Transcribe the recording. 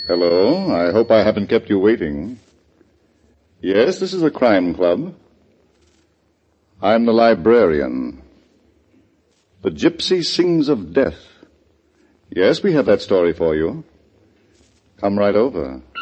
Hello, I hope I haven't kept you waiting. Yes, this is a crime club. I'm the librarian. The Gypsy Sings of Death. Yes, we have that story for you. Come right over.